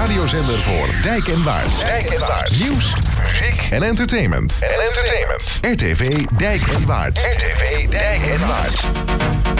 radiozender voor Dijk en Waard. Nieuws, muziek en entertainment. RTV Dijk en Waard. RTV Dijk en Waard.